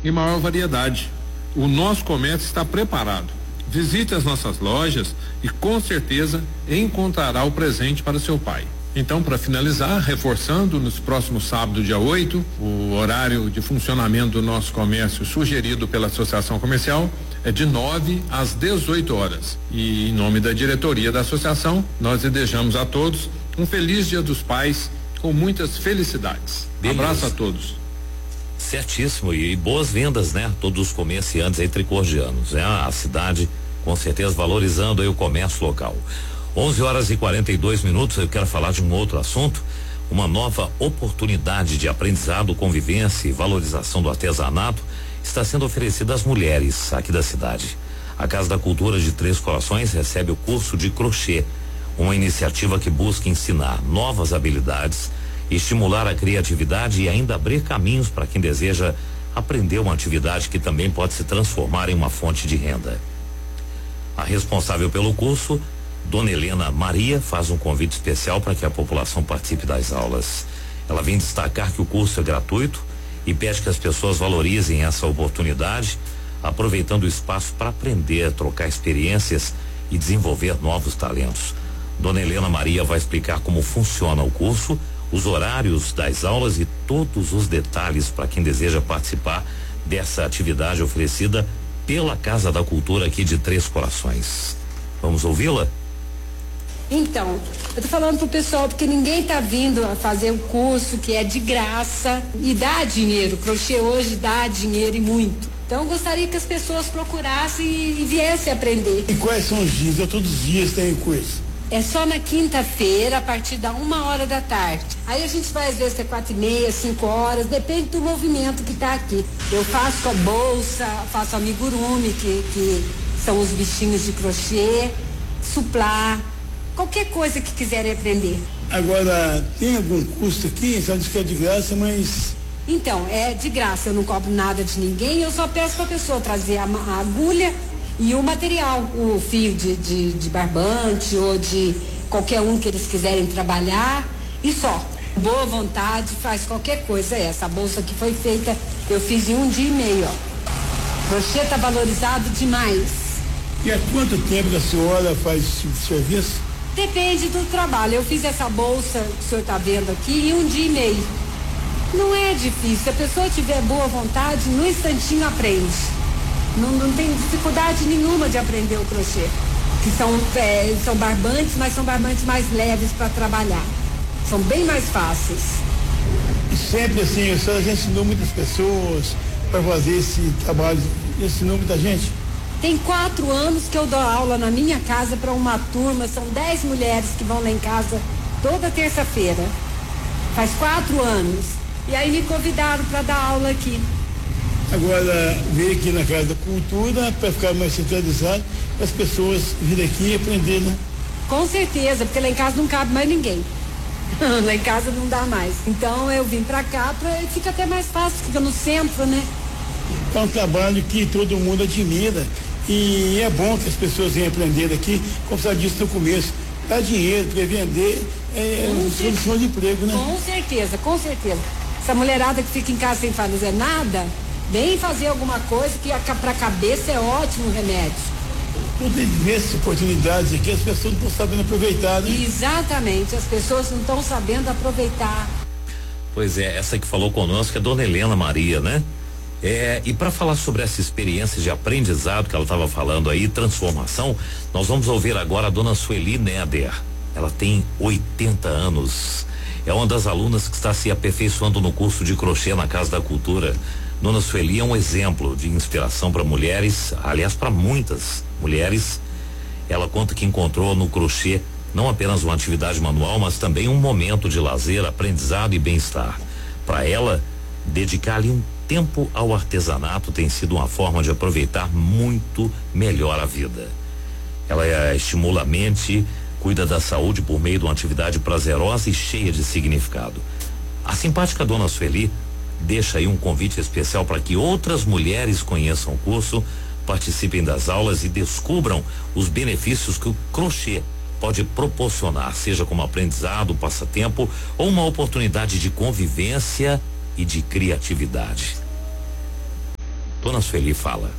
e maior variedade. O nosso comércio está preparado. Visite as nossas lojas e com certeza encontrará o presente para seu pai. Então, para finalizar, reforçando, nos próximos sábado, dia 8, o horário de funcionamento do nosso comércio sugerido pela Associação Comercial é de 9 às 18 horas. E em nome da diretoria da associação, nós desejamos a todos um feliz Dia dos Pais com muitas felicidades. Beleza. Abraço a todos. Certíssimo, e boas vendas, né? Todos os comerciantes aí tricordianos, né? A cidade com certeza valorizando aí o comércio local. 11h42. Eu quero falar de um outro assunto, uma nova oportunidade de aprendizado, convivência e valorização do artesanato está sendo oferecida às mulheres aqui da cidade. A Casa da Cultura de Três Corações recebe o curso de crochê, uma iniciativa que busca ensinar novas habilidades, estimular a criatividade e ainda abrir caminhos para quem deseja aprender uma atividade que também pode se transformar em uma fonte de renda. A responsável pelo curso, Dona Helena Maria, faz um convite especial para que a população participe das aulas. Ela vem destacar que o curso é gratuito e pede que as pessoas valorizem essa oportunidade, aproveitando o espaço para aprender, trocar experiências e desenvolver novos talentos. Dona Helena Maria vai explicar como funciona o curso, os horários das aulas e todos os detalhes para quem deseja participar dessa atividade oferecida pela Casa da Cultura aqui de Três Corações. Vamos ouvi-la? Então, eu tô falando pro pessoal porque ninguém tá vindo a fazer o curso que é de graça e dá dinheiro. O crochê hoje dá dinheiro e muito. Então, eu gostaria que as pessoas procurassem e viessem aprender. E quais são os dias? Todos os dias tem curso? É só na quinta-feira, a partir da 1h da tarde. Aí a gente vai às vezes até 4h30, 5h, depende do movimento que tá aqui. Eu faço a bolsa, faço amigurumi, que são os bichinhos de crochê, suplá, qualquer coisa que quiserem aprender. Agora, tem algum custo aqui? Só diz que é de graça, mas... Então, é de graça, eu não cobro nada de ninguém, eu só peço pra pessoa trazer a agulha e o material, o fio de barbante ou de qualquer um que eles quiserem trabalhar e só. Boa vontade, faz qualquer coisa. Essa bolsa que foi feita, eu fiz em 1 dia e meio, ó. Crochê tá valorizado demais. E há quanto tempo a senhora faz esse tipo de serviço? Depende do trabalho. Eu fiz essa bolsa que o senhor tá vendo aqui em 1 dia e meio. Não é difícil, se a pessoa tiver boa vontade, no instantinho aprende. Não tem dificuldade nenhuma de aprender o crochê. Que são barbantes, mas são barbantes mais leves para trabalhar. São bem mais fáceis. E sempre assim, a senhora já ensinou muitas pessoas para fazer esse trabalho, ensinou muita gente? Tem 4 anos que eu dou aula na minha casa para uma turma, são 10 mulheres que vão lá em casa toda terça-feira. Faz 4 anos. E aí me convidaram para dar aula aqui. Agora, veio aqui na Casa da Cultura para ficar mais centralizado, para as pessoas virem aqui e aprender, né? Com certeza, porque lá em casa não cabe mais ninguém. Lá em casa não dá mais. Então eu vim para cá, fica até mais fácil, fica no centro, né? É um trabalho que todo mundo admira e é bom que as pessoas venham aprender aqui, como você disse no começo, dá dinheiro para vender, solução de emprego, né? Com certeza, com certeza. Essa mulherada que fica em casa sem fazer nada, vem fazer alguma coisa que para a cabeça é ótimo o remédio. Por diversas oportunidades aqui, as pessoas não estão sabendo aproveitar, né? Exatamente, as pessoas não estão sabendo aproveitar. Pois é, essa que falou conosco é a Dona Helena Maria, né? E para falar sobre essa experiência de aprendizado que ela estava falando aí, transformação, nós vamos ouvir agora a Dona Sueli Neder. Ela tem 80 anos. É uma das alunas que está se aperfeiçoando no curso de crochê na Casa da Cultura. Dona Sueli é um exemplo de inspiração para mulheres, aliás, para muitas mulheres. Ela conta que encontrou no crochê não apenas uma atividade manual, mas também um momento de lazer, aprendizado e bem-estar. Para ela, dedicar-lhe um tempo ao artesanato tem sido uma forma de aproveitar muito melhor a vida. Ela estimula a mente, cuida da saúde por meio de uma atividade prazerosa e cheia de significado. A simpática Dona Sueli deixa aí um convite especial para que outras mulheres conheçam o curso, participem das aulas e descubram os benefícios que o crochê pode proporcionar, seja como aprendizado, passatempo ou uma oportunidade de convivência e de criatividade. Dona Sueli fala.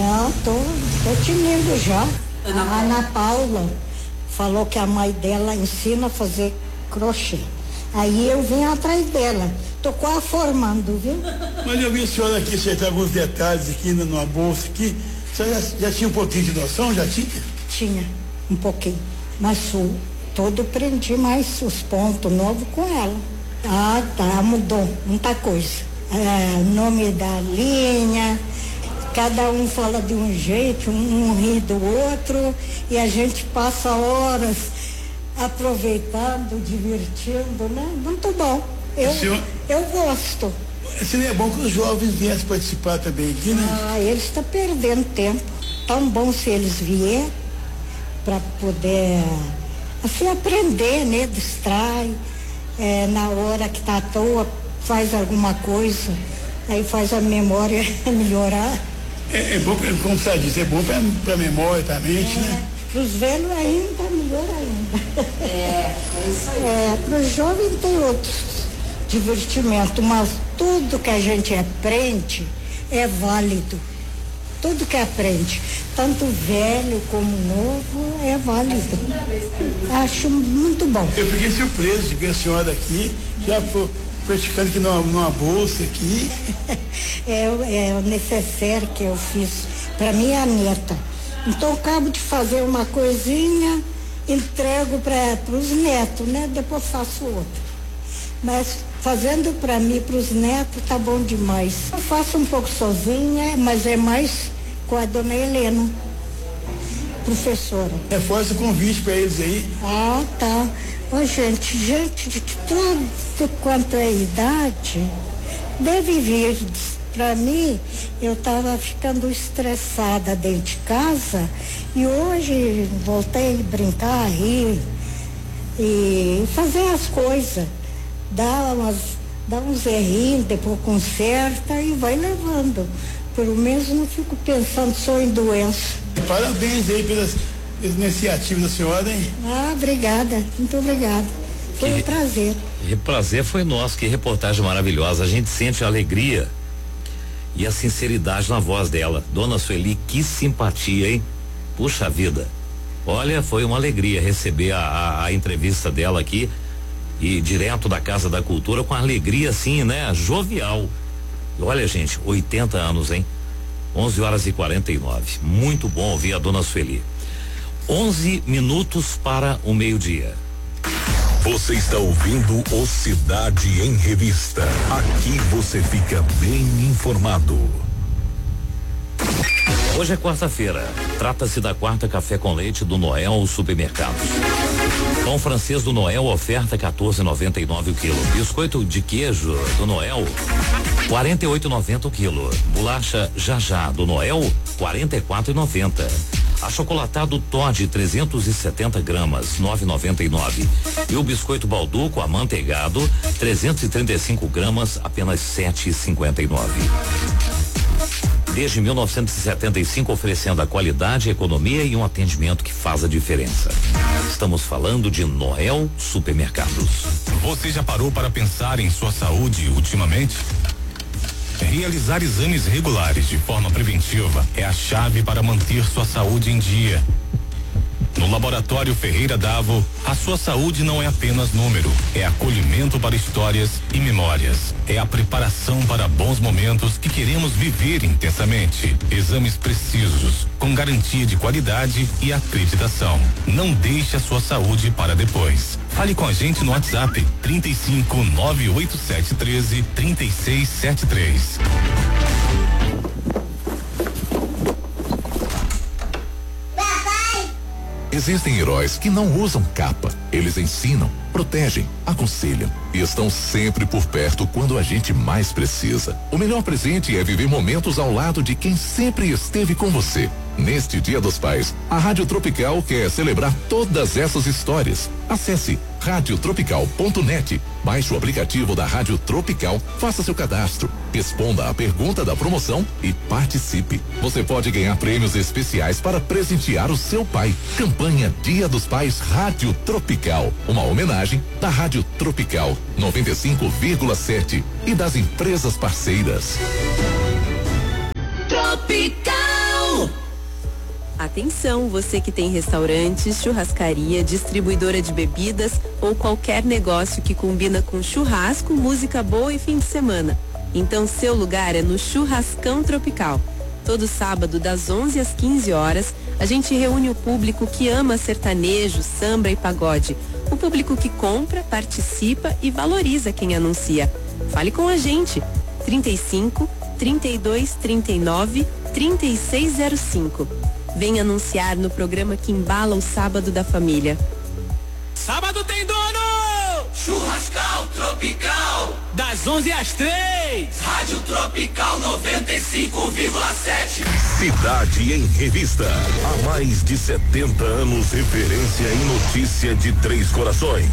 Tô tinindo já. A Ana Paula falou que a mãe dela ensina a fazer crochê. Aí eu vim atrás dela. Tô quase formando, viu? Mas eu vi a senhora aqui acertar alguns detalhes aqui numa bolsa aqui. A senhora já tinha um pouquinho de noção? Já tinha? Tinha, um pouquinho. Mas todo aprendi mais os pontos novos com ela. Tá, mudou muita coisa. Nome da linha, cada um fala de um jeito, um ri do outro, e a gente passa horas aproveitando, divertindo, né? Muito bom. Eu gosto. Seria bom que os jovens viessem participar também aqui, né? Eles estão perdendo tempo. Tão bom se eles vierem para poder assim aprender, né? Distrai. Na hora que tá à toa, faz alguma coisa, aí faz a memória melhorar. É bom, como você disse, é bom para a memória, para a mente, né? Para os velhos ainda, melhor ainda. É isso aí. Para os jovens tem outros divertimentos, mas tudo que a gente aprende é válido. Tudo que aprende, tanto velho como novo, é válido. Acho muito bom. Eu fiquei surpreso de ver a senhora aqui, já praticando aqui numa bolsa aqui. É o necessário que eu fiz para minha neta. Então, acabo de fazer uma coisinha, entrego para os netos, né? Depois faço outra. Mas fazendo para mim, para os netos, tá bom demais. Eu faço um pouco sozinha, mas é mais com a dona Helena, professora. Reforça o convite para eles aí. Tá. Gente de tudo quanto é idade, deve vir. Para mim, eu estava ficando estressada dentro de casa e hoje voltei a brincar, rir e fazer as coisas. Dá uns errinhos, depois conserta e vai levando. Pelo menos não fico pensando só em doença. Parabéns aí pelas iniciativas da senhora, hein? Obrigada, muito obrigada. Foi um prazer. Prazer foi nosso, que reportagem maravilhosa. A gente sente a alegria e a sinceridade na voz dela. Dona Sueli, que simpatia, hein? Puxa vida. Olha, foi uma alegria receber a entrevista dela aqui e direto da Casa da Cultura com alegria assim, né? Jovial. Olha, gente, 80 anos, hein? 11h49. Muito bom ouvir a Dona Sueli. 11 minutos para o meio-dia. Você está ouvindo o Cidade em Revista. Aqui você fica bem informado. Hoje é quarta-feira. Trata-se da quarta café com leite do Noel Supermercados. Pão francês do Noel, oferta 14,99 o quilo. Biscoito de queijo do Noel, 48,90 o quilo. Bolacha Jajá do Noel, 44,90. Achocolatado Toddy 370 gramas, 9,99. E o biscoito Balduco amanteigado 335 gramas, apenas 7,59. Desde 1975 oferecendo a qualidade, economia e um atendimento que faz a diferença. Estamos falando de Noel Supermercados. Você já parou para pensar em sua saúde ultimamente? Realizar exames regulares de forma preventiva é a chave para manter sua saúde em dia. No Laboratório Ferreira Davo, a sua saúde não é apenas número, é acolhimento para histórias e memórias. É a preparação para bons momentos que queremos viver intensamente. Exames precisos, com garantia de qualidade e acreditação. Não deixe a sua saúde para depois. Fale com a gente no WhatsApp 35 98713 3673. Existem heróis que não usam capa. Eles ensinam, protegem, aconselham e estão sempre por perto quando a gente mais precisa. O melhor presente é viver momentos ao lado de quem sempre esteve com você. Neste Dia dos Pais, a Rádio Tropical quer celebrar todas essas histórias. Acesse radiotropical.net, baixe o aplicativo da Rádio Tropical, faça seu cadastro, responda a pergunta da promoção e participe. Você pode ganhar prêmios especiais para presentear o seu pai. Campanha Dia dos Pais Rádio Tropical, uma homenagem da Rádio Tropical 95,7 e das empresas parceiras. Tropical. Atenção, você que tem restaurantes, churrascaria, distribuidora de bebidas ou qualquer negócio que combina com churrasco, música boa e fim de semana. Então seu lugar é no Churrascão Tropical. Todo sábado das 11 às 15 horas, a gente reúne o público que ama sertanejo, samba e pagode. O público que compra, participa e valoriza quem anuncia. Fale com a gente. 35 32 39 3605. Vem anunciar no programa que embala o sábado da família. Sábado tem dono! Churrascal Tropical. Das 11 às 3. Rádio Tropical 95,7. Cidade em Revista. Há mais de 70 anos, referência em notícia de Três Corações.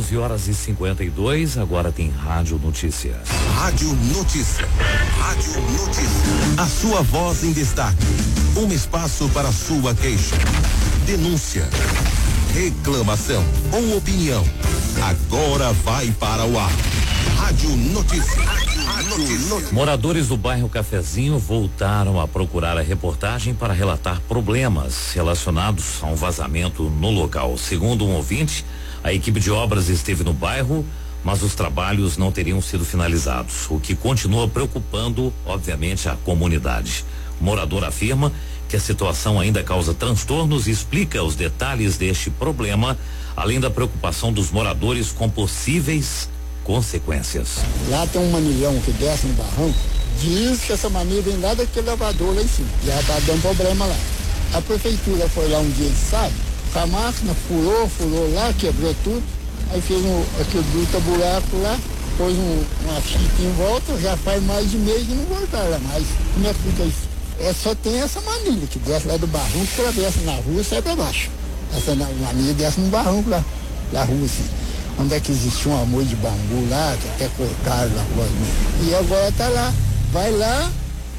11h52, agora tem Rádio Notícia. Rádio Notícia. Rádio Notícia. A sua voz em destaque. Um espaço para sua queixa, denúncia, reclamação ou opinião. Agora vai para o ar. Rádio Notícia. Rádio Notícia. Moradores do bairro Cafezinho voltaram a procurar a reportagem para relatar problemas relacionados a um vazamento no local. Segundo um ouvinte, a equipe de obras esteve no bairro, mas os trabalhos não teriam sido finalizados, o que continua preocupando, obviamente, a comunidade. O morador afirma que a situação ainda causa transtornos e explica os detalhes deste problema, além da preocupação dos moradores com possíveis consequências. Lá tem um manilhão que desce no barranco, diz que essa manilha vem lá daquele lavador lá em cima, já tá dando problema lá. A prefeitura foi lá um dia de sábado, com a máquina furou lá, quebrou tudo, aí fez aquele buraco lá, pôs uma fita em volta, já faz mais de mês e não voltaram mais. Como é que fica isso? Só tem essa manilha que desce lá do barranco, atravessa na rua e sai pra baixo. Essa manilha desce no barranco lá, da rua assim. Onde é que existia um amor de bambu lá, que até cortaram na rua. E agora tá lá, vai lá,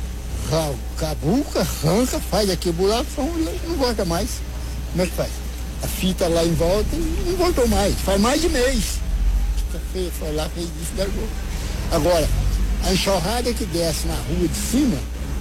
cabuca, arranca, faz aquele buraco, não volta mais. Como é que faz? A fita lá em volta e não voltou mais, faz mais de mês. Foi lá, fez isso, largou. Agora, a enxurrada que desce na rua de cima,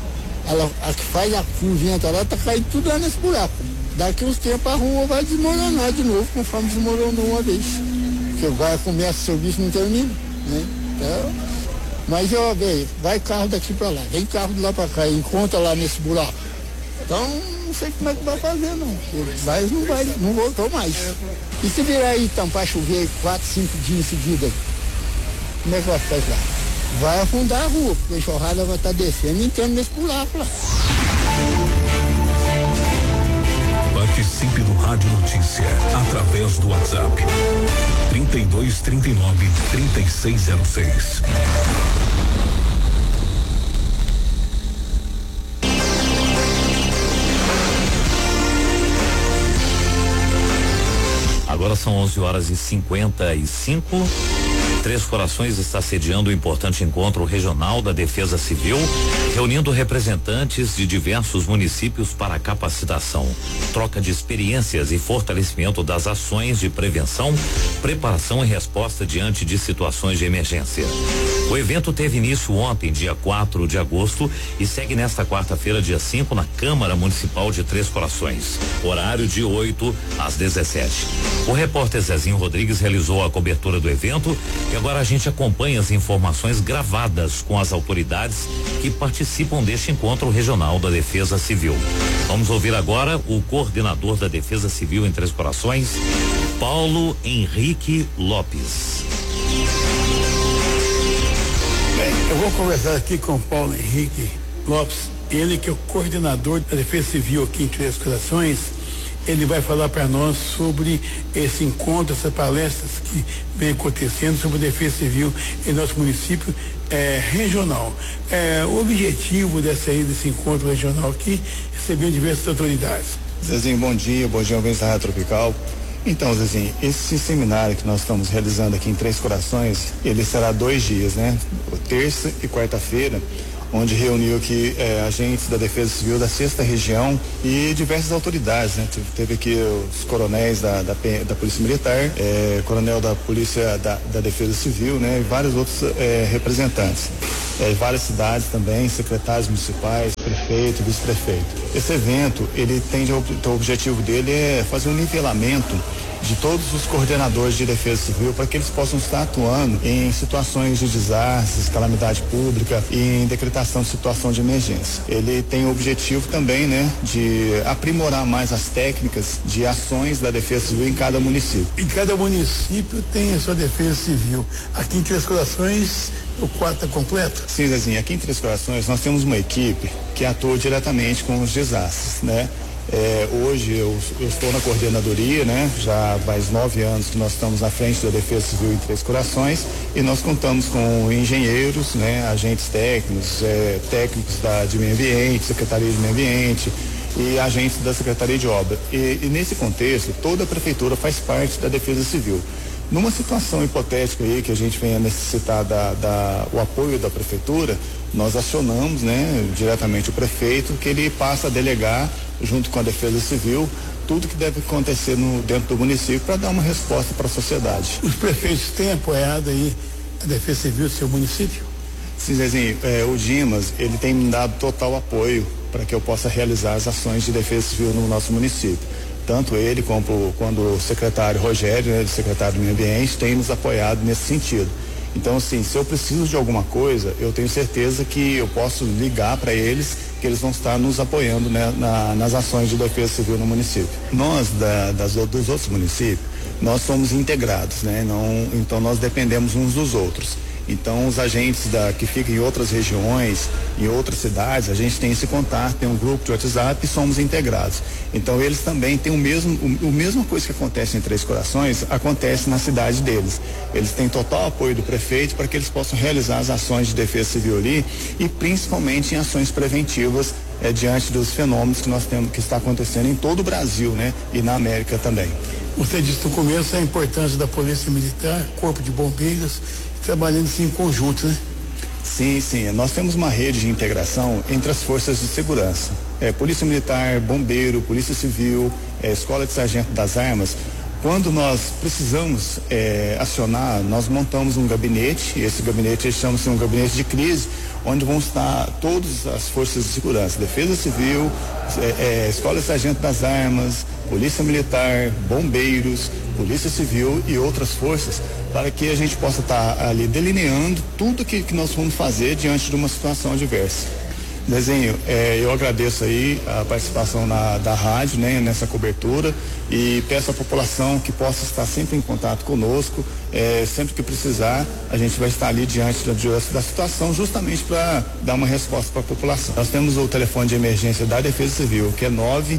a que faz a curvinha lá, tá caindo tudo lá nesse buraco. Daqui uns tempos a rua vai desmoronar de novo, conforme desmoronou uma vez. Porque agora começa o serviço e não termina, né? Então, mas eu vejo, vai carro daqui pra lá, vem carro de lá pra cá, encontra lá nesse buraco. Então, não sei como é que vai fazer não. Mas não voltou mais. E se virar aí tampar chover 4, 5 dias em seguida, como é que vai ficar lá? Vai afundar a rua, porque a enxurrada vai estar descendo e entrando nesse buraco lá. Participe do Rádio Notícia através do WhatsApp 3239-3606. Agora são 11h55. Três Corações está sediando um importante encontro regional da Defesa Civil, reunindo representantes de diversos municípios para capacitação, troca de experiências e fortalecimento das ações de prevenção, preparação e resposta diante de situações de emergência. O evento teve início ontem, dia 4 de agosto, e segue nesta quarta-feira, dia 5, na Câmara Municipal de Três Corações, horário de 8 às 17. O repórter Zezinho Rodrigues realizou a cobertura do evento e agora a gente acompanha as informações gravadas com as autoridades que participam deste encontro regional da Defesa Civil. Vamos ouvir agora o coordenador da Defesa Civil em Três Corações, Paulo Henrique Lopes. Bem, eu vou conversar aqui com o Paulo Henrique Lopes, ele que é o coordenador da Defesa Civil aqui em Três Corações. Ele vai falar para nós sobre esse encontro, essas palestras que vem acontecendo sobre Defesa Civil em nosso município regional. O objetivo desse encontro regional aqui é receber diversas autoridades. Zezinho, bom dia ouvintes da Rádio Tropical. Então, Zezinho, esse seminário que nós estamos realizando aqui em Três Corações, ele será 2 dias, né? Terça e quarta-feira, onde reuniu aqui agentes da Defesa Civil da 6ª Região e diversas autoridades, né? Teve aqui os coronéis da Polícia Militar, coronel da Polícia da Defesa Civil, né? E vários outros representantes. Várias cidades também, secretários municipais, prefeito, vice-prefeito. Esse evento, ele o objetivo dele é fazer um nivelamento de todos os coordenadores de defesa civil para que eles possam estar atuando em situações de desastres, calamidade pública e em decretação de situação de emergência. Ele tem o objetivo também, né, de aprimorar mais as técnicas de ações da defesa civil em cada município. Em cada município tem a sua defesa civil. Aqui em Três Corações o quadro está completo? Sim, Zezinho, aqui em Três Corações nós temos uma equipe que atua diretamente com os desastres, né? Hoje eu estou na coordenadoria, né? Já faz 9 anos que nós estamos à frente da Defesa Civil em Três Corações e nós contamos com engenheiros, né? Agentes técnicos, técnicos de meio ambiente, Secretaria de Meio Ambiente e agentes da Secretaria de Obra. E nesse contexto, toda a prefeitura faz parte da Defesa Civil. Numa situação hipotética aí que a gente venha necessitar o apoio da prefeitura, nós acionamos, né, diretamente o prefeito, que ele passa a delegar, junto com a Defesa Civil, tudo que deve acontecer dentro do município para dar uma resposta para a sociedade. Os prefeitos têm apoiado aí a Defesa Civil do seu município? Sim, Zezinho, o Dimas, ele tem me dado total apoio para que eu possa realizar as ações de defesa civil no nosso município. Tanto ele como quando o secretário Rogério, né, secretário do Meio Ambiente, tem nos apoiado nesse sentido. Então, assim, se eu preciso de alguma coisa, eu tenho certeza que eu posso ligar para eles, que eles vão estar nos apoiando, né, nas ações de defesa civil no município. Nós, dos outros municípios, nós somos integrados, né? Então nós dependemos uns dos outros. Então, os agentes que ficam em outras regiões, em outras cidades, a gente tem esse contato, tem um grupo de WhatsApp e somos integrados. Então, eles também têm a mesma coisa que acontece em Três Corações, acontece na cidade deles. Eles têm total apoio do prefeito para que eles possam realizar as ações de defesa civil ali e principalmente em ações preventivas diante dos fenômenos que nós temos, que está acontecendo em todo o Brasil, né? E na América também. Você disse no começo a importância da Polícia Militar, Corpo de Bombeiros, trabalhando assim em conjunto, né? Sim, nós temos uma rede de integração entre as forças de segurança, Polícia Militar, Bombeiro, Polícia Civil, Escola de Sargento das Armas. Quando nós precisamos acionar, nós montamos um gabinete, e esse gabinete chama-se um gabinete de crise, onde vão estar todas as forças de segurança, Defesa Civil, Escola de Sargento das Armas, Polícia Militar, Bombeiros, Polícia Civil e outras forças, para que a gente possa estar ali delineando tudo que nós vamos fazer diante de uma situação adversa. Desenho, eu agradeço aí a participação da rádio, né, nessa cobertura, e peço à população que possa estar sempre em contato conosco, sempre que precisar, a gente vai estar ali diante da situação, justamente para dar uma resposta para a população. Nós temos o telefone de emergência da Defesa Civil, que é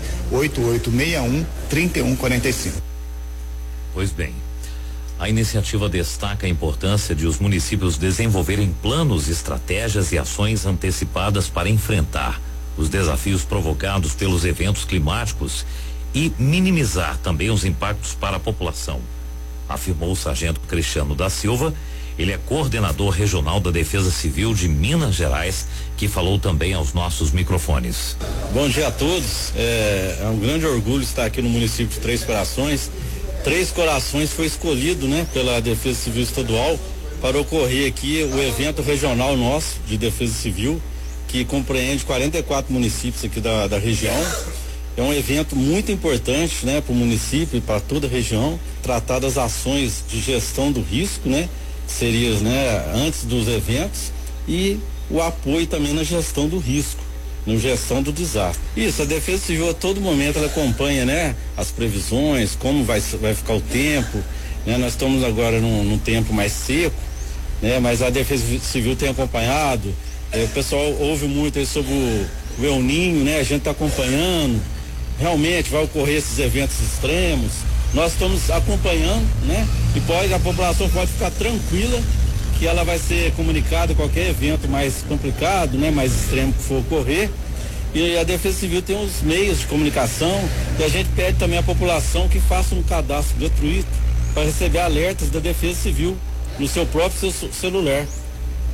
98861-3145. Pois bem, a iniciativa destaca a importância de os municípios desenvolverem planos, estratégias e ações antecipadas para enfrentar os desafios provocados pelos eventos climáticos e minimizar também os impactos para a população, afirmou o sargento Cristiano da Silva. Ele é coordenador regional da Defesa Civil de Minas Gerais, que falou também aos nossos microfones. Bom dia a todos, é um grande orgulho estar aqui no município de Três Corações. Três Corações foi escolhido, né, pela Defesa Civil Estadual para ocorrer aqui o evento regional nosso de Defesa Civil, que compreende 44 municípios aqui da região. É um evento muito importante, né, para o município e para toda a região, tratar das ações de gestão do risco, né, que seria, né, antes dos eventos, e o apoio também na gestão do risco, na gestão do desastre. Isso, a Defesa Civil a todo momento ela acompanha, né, as previsões, como vai ficar o tempo, né? Nós estamos agora num tempo mais seco, né? Mas a Defesa Civil tem acompanhado, o pessoal ouve muito aí sobre o El Ninho, né? A gente está acompanhando, realmente vai ocorrer esses eventos extremos, nós estamos acompanhando, né? E a população pode ficar tranquila que ela vai ser comunicada qualquer evento mais complicado, né, mais extremo que for ocorrer. E a Defesa Civil tem os meios de comunicação, e a gente pede também à população que faça um cadastro gratuito para receber alertas da Defesa Civil no seu próprio celular.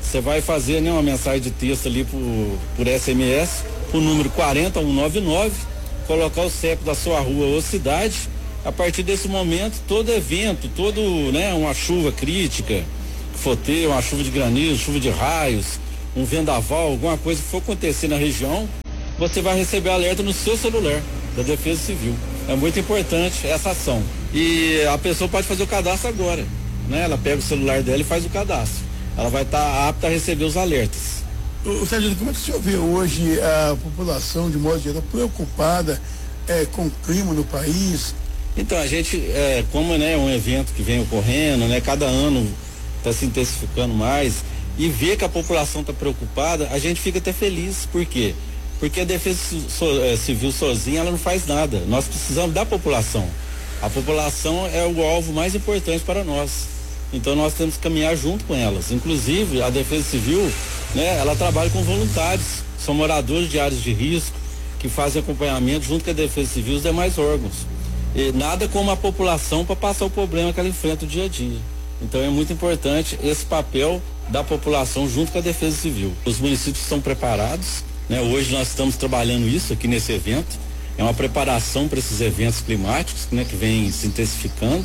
Você vai fazer, né, uma mensagem de texto ali por SMS, o número 40199, colocar o CEP da sua rua ou cidade. A partir desse momento, todo evento, né, uma chuva crítica, que for ter uma chuva de granizo, chuva de raios, um vendaval, alguma coisa que for acontecer na região, você vai receber alerta no seu celular da Defesa Civil. É muito importante essa ação. E a pessoa pode fazer o cadastro agora, né? Ela pega o celular dela e faz o cadastro. Ela vai estar apta a receber os alertas. Sérgio, como é que o senhor vê hoje a população, de modo geral, preocupada com o clima no país? Então, a gente, como, né, um evento que vem ocorrendo, né, cada ano está se intensificando mais, e ver que a população está preocupada, a gente fica até feliz. Por quê? Porque a Defesa Civil sozinha, ela não faz nada. Nós precisamos da população. A população é o alvo mais importante para nós. Então nós temos que caminhar junto com elas. Inclusive, a Defesa Civil, né, ela trabalha com voluntários, são moradores de áreas de risco, que fazem acompanhamento junto com a Defesa Civil e os demais órgãos. E nada como a população para passar o problema que ela enfrenta o dia a dia. Então é muito importante esse papel da população junto com a Defesa Civil. Os municípios estão preparados, né? Hoje nós estamos trabalhando isso aqui nesse evento. É uma preparação para esses eventos climáticos, né, que vem se intensificando.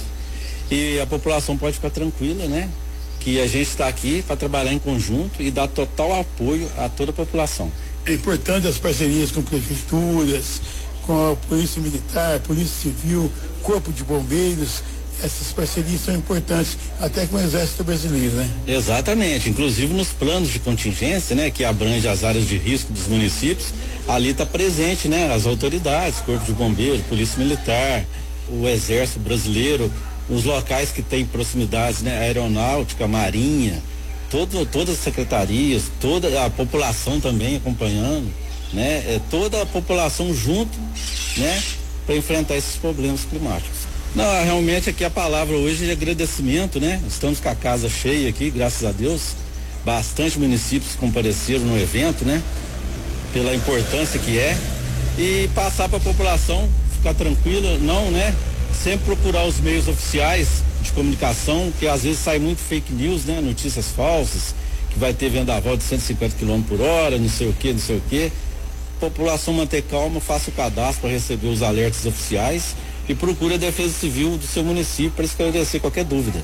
E a população pode ficar tranquila, né? Que a gente está aqui para trabalhar em conjunto e dar total apoio a toda a população. É importante as parcerias com prefeituras, com a Polícia Militar, Polícia Civil, Corpo de Bombeiros. Essas parcerias são importantes, até com o Exército Brasileiro, né? Exatamente, inclusive nos planos de contingência, né, que abrange as áreas de risco dos municípios, ali está presente, né, as autoridades, Corpo de Bombeiros, Polícia Militar, o Exército Brasileiro, os locais que têm proximidades, né, Aeronáutica, Marinha, todas as secretarias, toda a população também acompanhando, né, toda a população junto, né, para enfrentar esses problemas climáticos. Não, realmente aqui a palavra hoje é de agradecimento, né? Estamos com a casa cheia aqui, graças a Deus. Bastante municípios compareceram no evento, né? Pela importância que é. E passar para a população ficar tranquila, não, né? Sempre procurar os meios oficiais de comunicação, que às vezes sai muito fake news, né? Notícias falsas, que vai ter vendaval de 150 km por hora, não sei o que. População manter calma, faça o cadastro para receber os alertas oficiais. E procure a Defesa Civil do seu município para esclarecer qualquer dúvida.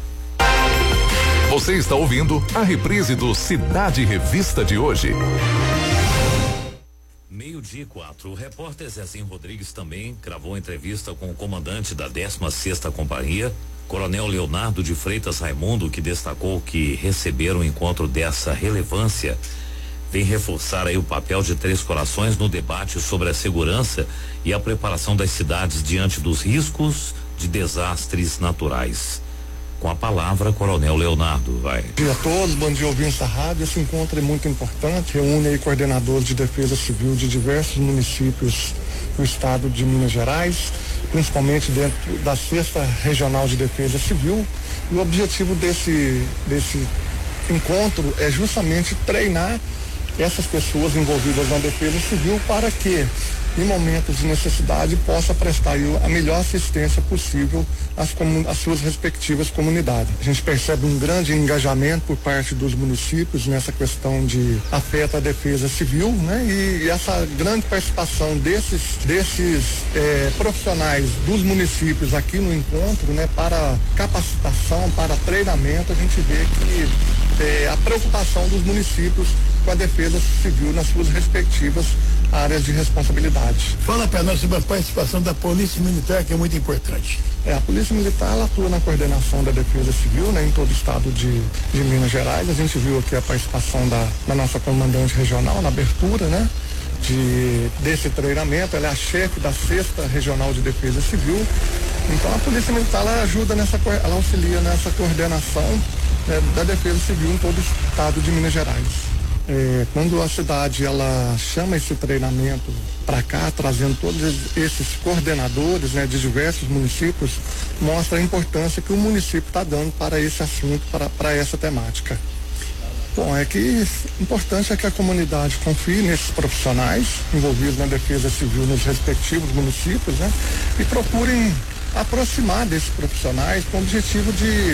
Você está ouvindo a reprise do Cidade Revista de hoje. 12:04. O repórter Zezinho Rodrigues também gravou entrevista com o comandante da 16ª Companhia, Coronel Leonardo de Freitas Raimundo, que destacou que receber um encontro dessa relevância vem reforçar aí o papel de Três Corações no debate sobre a segurança e a preparação das cidades diante dos riscos de desastres naturais. Com a palavra, Coronel Leonardo, vai. Bom dia a todos, bom dia ouvintes da rádio. Esse encontro é muito importante, reúne aí coordenadores de defesa civil de diversos municípios do estado de Minas Gerais, principalmente dentro da 6ª Regional de Defesa Civil. E o objetivo desse encontro é justamente treinar essas pessoas envolvidas na defesa civil para que, em momentos de necessidade, possa prestar a melhor assistência possível às suas respectivas comunidades. A gente percebe um grande engajamento por parte dos municípios nessa questão de afeta a defesa civil, né? E essa grande participação desses profissionais dos municípios aqui no encontro, né? Para capacitação, para treinamento, a gente vê que a preocupação dos municípios com a defesa civil nas suas respectivas áreas de responsabilidade. Fala para nós sobre a participação da Polícia Militar, que é muito importante. A Polícia Militar, ela atua na coordenação da defesa civil, né, em todo o estado de Minas Gerais. A gente viu aqui a participação da nossa comandante regional na abertura, né, desse treinamento. Ela é a chefe da 6ª Regional de Defesa Civil. Então a Polícia Militar, ela ajuda ela auxilia nessa coordenação, né, da defesa civil em todo o estado de Minas Gerais. Quando a cidade ela chama esse treinamento para cá, trazendo todos esses coordenadores, né, de diversos municípios, mostra a importância que o município está dando para esse assunto, para essa temática. Bom, importante é que a comunidade confie nesses profissionais envolvidos na defesa civil nos respectivos municípios, né, e procurem aproximar desses profissionais com o objetivo de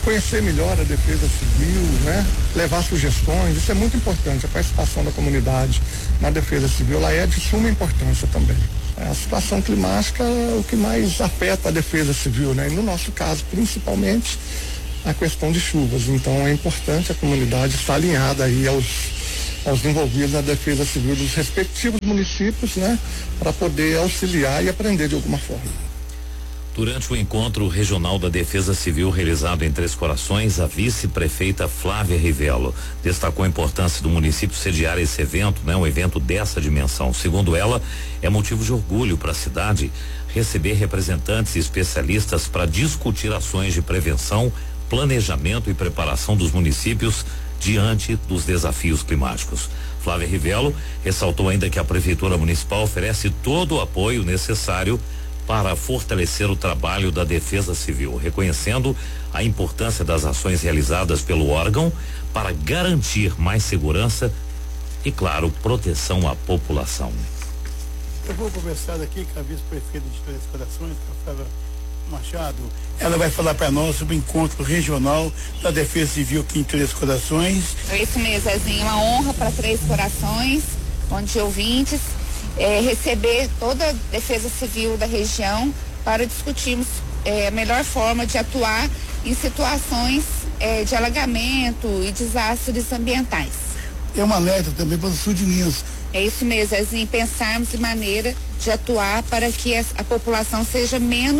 conhecer melhor a defesa civil, né? Levar sugestões, isso é muito importante. A participação da comunidade na defesa civil, ela é de suma importância também. A situação climática é o que mais afeta a defesa civil, né? E no nosso caso, principalmente, a questão de chuvas. Então é importante a comunidade estar alinhada aí aos envolvidos na defesa civil dos respectivos municípios, né? Para poder auxiliar e aprender de alguma forma. Durante o encontro regional da Defesa Civil realizado em Três Corações, a vice-prefeita Flávia Rivello destacou a importância do município sediar esse evento, né? Um evento dessa dimensão. Segundo ela, é motivo de orgulho para a cidade receber representantes e especialistas para discutir ações de prevenção, planejamento e preparação dos municípios diante dos desafios climáticos. Flávia Rivello ressaltou ainda que a Prefeitura Municipal oferece todo o apoio necessário para fortalecer o trabalho da Defesa Civil, reconhecendo a importância das ações realizadas pelo órgão para garantir mais segurança e, claro, proteção à população. Eu vou conversar aqui com a vice-prefeita de Três Corações, a Flávia Machado. Ela vai falar para nós sobre o encontro regional da Defesa Civil aqui em Três Corações. É isso mesmo, Zezinho, uma honra para Três Corações, onde ouvintes receber toda a defesa civil da região para discutirmos a melhor forma de atuar em situações de alagamento e desastres ambientais. É um alerta também para o sul de Minas. É isso mesmo, assim, pensarmos em maneira de atuar para que a população seja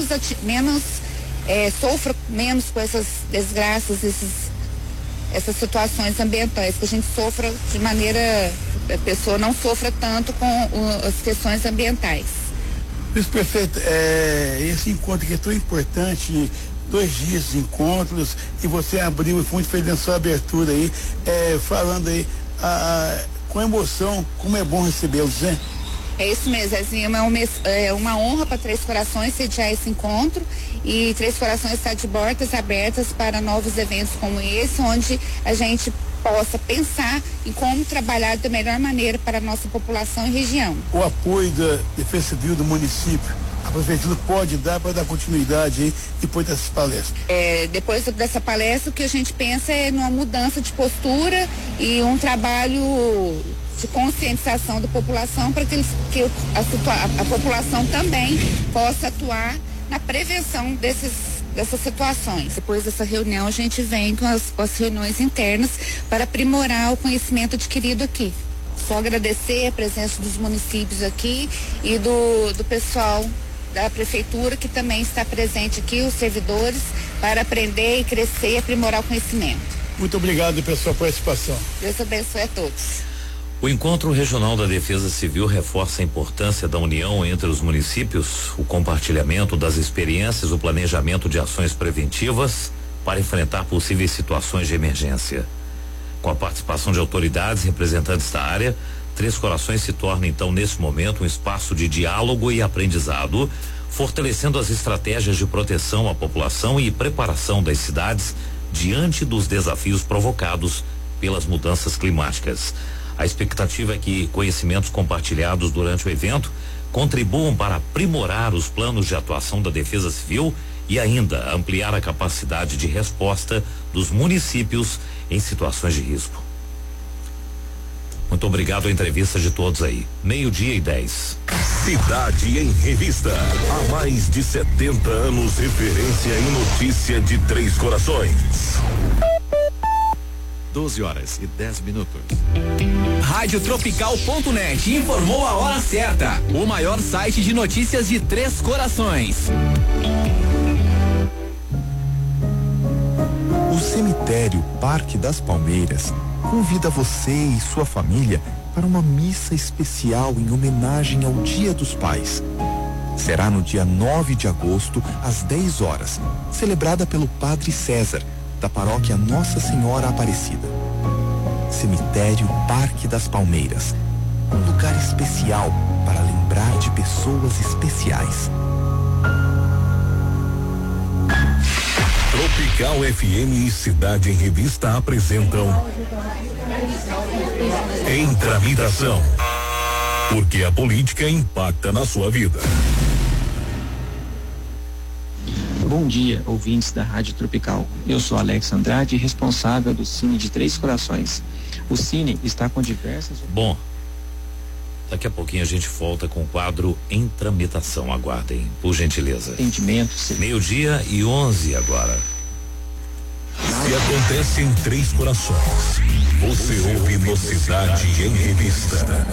sofra menos com essas desgraças, essas situações ambientais, que a gente sofra de maneira, a pessoa não sofra tanto com as questões ambientais. Vice-prefeito, esse encontro que é tão importante, 2 dias de encontros, e você abriu e muito feliz na sua abertura aí, falando aí com emoção, como é bom recebê-los, né? É isso mesmo, Zezinho, é uma honra para Três Corações sediar esse encontro, e Três Corações está de portas abertas para novos eventos como esse, onde a gente possa pensar em como trabalhar da melhor maneira para a nossa população e região. O apoio da Defesa Civil do município, a prefeitura pode dar para dar continuidade aí depois dessas palestras? Depois dessa palestra, o que a gente pensa é numa mudança de postura e um trabalho de conscientização da população para que a população também possa atuar na prevenção dessas situações. Depois dessa reunião, a gente vem com as reuniões internas para aprimorar o conhecimento adquirido aqui. Só agradecer a presença dos municípios aqui e do pessoal da prefeitura que também está presente aqui, os servidores, para aprender e crescer e aprimorar o conhecimento. Muito obrigado pela sua participação. Deus abençoe a todos. O Encontro Regional da Defesa Civil reforça a importância da união entre os municípios, o compartilhamento das experiências, o planejamento de ações preventivas para enfrentar possíveis situações de emergência. Com a participação de autoridades e representantes da área, Três Corações se torna então nesse momento um espaço de diálogo e aprendizado, fortalecendo as estratégias de proteção à população e preparação das cidades diante dos desafios provocados pelas mudanças climáticas. A expectativa é que conhecimentos compartilhados durante o evento contribuam para aprimorar os planos de atuação da Defesa Civil e ainda ampliar a capacidade de resposta dos municípios em situações de risco. Muito obrigado à entrevista de todos aí. 12:10. Cidade em Revista. Há mais de 70 anos, referência em notícia de Três Corações. 12h10. Radiotropical.net informou a hora certa. O maior site de notícias de Três Corações. O cemitério Parque das Palmeiras convida você e sua família para uma missa especial em homenagem ao Dia dos Pais. Será no dia 9 de agosto, às 10 horas, celebrada pelo Padre César, da paróquia Nossa Senhora Aparecida. Cemitério Parque das Palmeiras, um lugar especial para lembrar de pessoas especiais. Tropical FM e Cidade em Revista apresentam Em Tramitação, porque a política impacta na sua vida. Bom dia, ouvintes da Rádio Tropical. Eu sou Alex Andrade, responsável do Cine de Três Corações. O Cine está com diversas... Bom, daqui a pouquinho a gente volta com o quadro Em Tramitação. Aguardem, por gentileza. Atendimento. 12:11 agora. Se acontece em Três Corações, você ouve no Cidade em Revista.